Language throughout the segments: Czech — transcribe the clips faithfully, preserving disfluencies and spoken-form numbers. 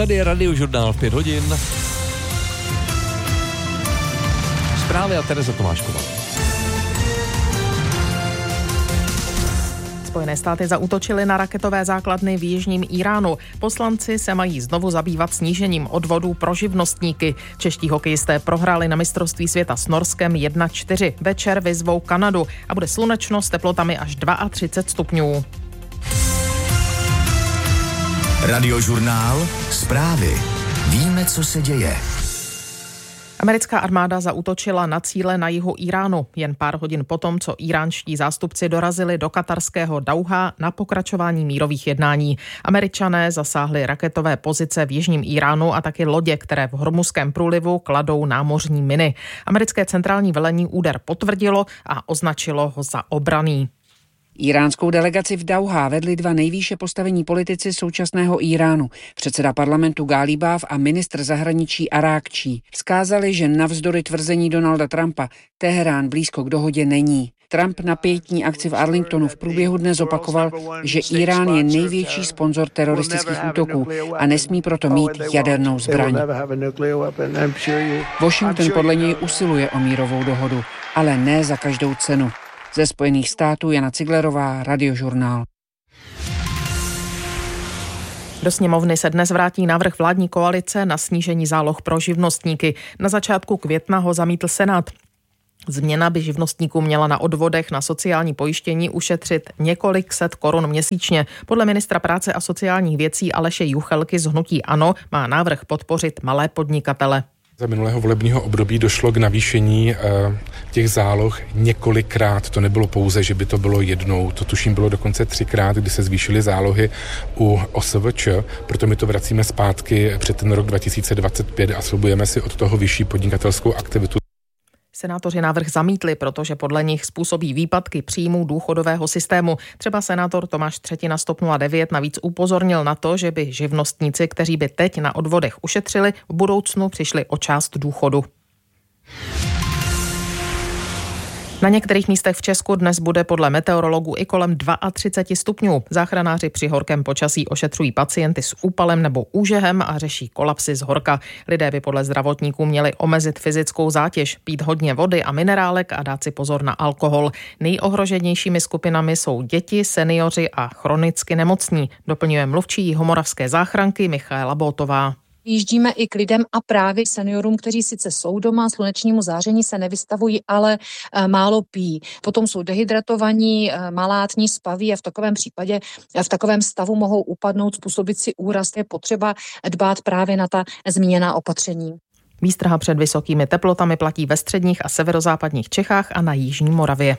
Tady je Radiožurnál v pět hodin. Zprávy a Tereza Tomášková. Spojené státy zaútočily na raketové základny v jižním Íránu. Poslanci se mají znovu zabývat snížením odvodů pro živnostníky. Čeští hokejisté prohráli na mistrovství světa s Norskem jedna čtyři. Večer vyzvou Kanadu a bude slunečno s teplotami až třicet dva stupňů. Radiožurnál, zprávy. Víme, co se děje. Americká armáda zaútočila na cíle na jihu Íránu jen pár hodin potom, co íránští zástupci dorazili do katarského Dauhá na pokračování mírových jednání. Američané zasáhli raketové pozice v jižním Íránu a taky lodě, které v Hormuzském průlivu kladou námořní miny. Americké centrální velení úder potvrdilo a označilo ho za obranný. Íránskou delegaci v Dauhá vedli dva nejvýše postavení politici současného Íránu, předseda parlamentu Gálibáv a ministr zahraničí Arákčí. Vzkázali, že navzdory tvrzení Donalda Trumpa Teherán blízko k dohodě není. Trump na pietní akci v Arlingtonu v průběhu dne zopakoval, že Írán je největší sponzor teroristických útoků a nesmí proto mít jadernou zbraň. Washington podle něj usiluje o mírovou dohodu, ale ne za každou cenu. Ze Spojených států Jana Ciglerová, Radiožurnál. Do sněmovny se dnes vrátí návrh vládní koalice na snížení záloh pro živnostníky. Na začátku května ho zamítl Senát. Změna by živnostníkům měla na odvodech na sociální pojištění ušetřit několik set korun měsíčně. Podle ministra práce a sociálních věcí Aleše Juchelky z hnutí ANO má návrh podpořit malé podnikatele. Za minulého volebního období došlo k navýšení těch záloh několikrát. To nebylo pouze, že by to bylo jednou. To tuším bylo dokonce třikrát, kdy se zvýšily zálohy u O S V Č. Proto my to vracíme zpátky před ten rok dva tisíce dvacet pět a slibujeme si od toho vyšší podnikatelskou aktivitu. Senátoři návrh zamítli, protože podle nich způsobí výpadky příjmů důchodového systému. Třeba senátor Tomáš Třetina z TOP nula devět navíc upozornil na to, že by živnostníci, kteří by teď na odvodech ušetřili, v budoucnu přišli o část důchodu. Na některých místech v Česku dnes bude podle meteorologů i kolem třicet dva stupňů. Záchranáři při horkém počasí ošetřují pacienty s úpalem nebo úžehem a řeší kolapsy z horka. Lidé by podle zdravotníků měli omezit fyzickou zátěž, pít hodně vody a minerálek a dát si pozor na alkohol. Nejohroženějšími skupinami jsou děti, seniori a chronicky nemocní, doplňuje mluvčí Jihomoravské záchranky Michaela Bótová. Jíždíme i k lidem a právě seniorům, kteří sice jsou doma, slunečnímu záření se nevystavují, ale e, málo pijí. Potom jsou dehydratovaní, e, malátní, spaví a v takovém případě, v takovém stavu mohou upadnout, způsobit si úraz. Je potřeba dbát právě na ta zmíněná opatření. Výstraha před vysokými teplotami platí ve středních a severozápadních Čechách a na jižní Moravě.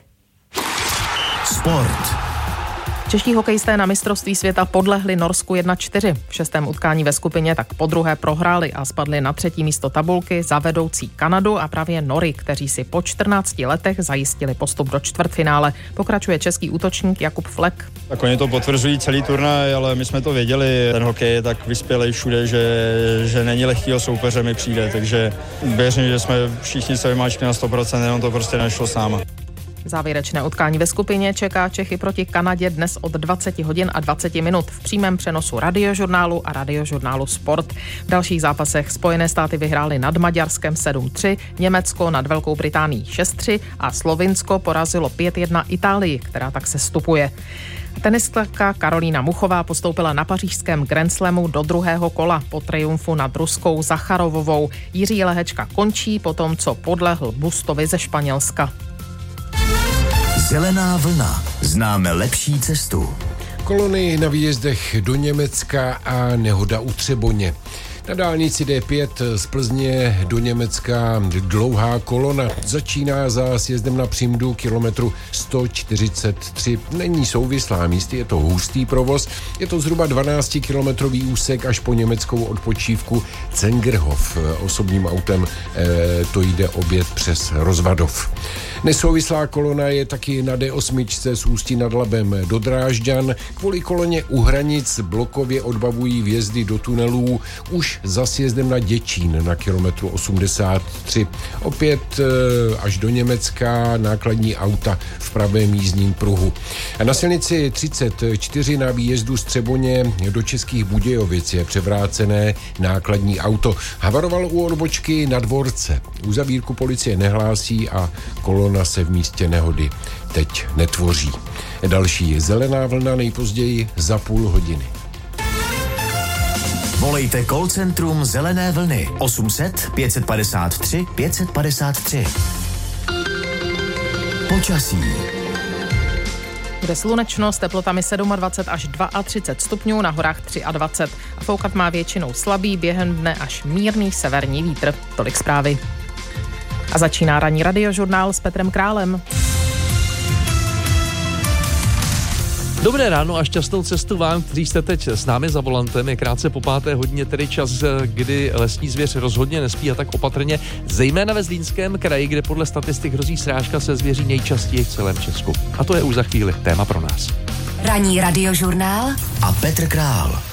Sport. Čeští hokejisté na mistrovství světa podlehli Norsku jedna čtyři. V šestém utkání ve skupině tak podruhé prohráli a spadli na třetí místo tabulky za vedoucí Kanadu a právě Nory, kteří si po čtrnácti letech zajistili postup do čtvrtfinále. Pokračuje český útočník Jakub Flek. Tak oni to potvrzují celý turnaj, ale my jsme to věděli. Ten hokej je tak vyspělej všude, že, že není lehkýho soupeře mi přijde, takže věřím, že jsme všichni se vymáčkli na sto procent, jenom to prostě nešlo s náma. Závěrečné utkání ve skupině čeká Čechy proti Kanadě dnes od dvacet hodin a dvacet minut v přímém přenosu Radiožurnálu a Radiožurnálu Sport. V dalších zápasech Spojené státy vyhrály nad Maďarskem sedm tři, Německo nad Velkou Británií šest tři a Slovinsko porazilo pět jedna Itálii, která tak sestupuje. Tenistka Karolína Muchová postoupila na pařížském Grand Slamu do druhého kola po triumfu nad Ruskou Zacharovovou. Jiří Lehečka končí po tom, co podlehl Bustovi ze Španělska. Zelená vlna. Známe lepší cestu. Kolony na výjezdech do Německa a nehoda u Třeboně. Na dálnici D pět z Plzně do Německa dlouhá kolona začíná za sjezdem na Přimdu kilometru sto čtyřicet tři. Není souvislá, místy je to hustý provoz. Je to zhruba dvanáctikilometrový úsek až po německou odpočívku Zengerhof. Osobním autem e, to jde obět přes Rozvadov. Nesouvislá kolona je taky na D osm z Ústí nad Labem do Drážďan. Kvůli koloně u hranic blokově odbavují vjezdy do tunelů. Už až za sjezdem na Děčín na kilometru osmdesát tři. Opět až do Německa nákladní auta v pravém jízdním pruhu. A na silnici třicet čtyři na výjezdu z Třeboně do Českých Budějovic je převrácené nákladní auto. Havaroval u odbočky na Dvorce. Uzavírku policie nehlásí a kolona se v místě nehody teď netvoří. Další zelená vlna nejpozději za půl hodiny. Volejte call centrum Zelené vlny osm set pět padesát tři pět padesát tři. Počasí. Bude slunečno s teplotami dvacet sedm až třicet dva stupňů, na horách dvacet tři a foukat má většinou slabý, během dne až mírný severní vítr. Tolik zprávy. A začíná ranní radiožurnál s Petrem Králem. Dobré ráno a šťastnou cestu vám, kteří jste teď s námi za volantem. Je krátce po páté hodině, tedy čas, kdy lesní zvěř rozhodně nespí, a tak opatrně, zejména ve Zlínském kraji, kde podle statistik hrozí srážka se zvěří nejčastěji v celém Česku. A to je už za chvíli téma pro nás. Ranní radiožurnál a Petr Král.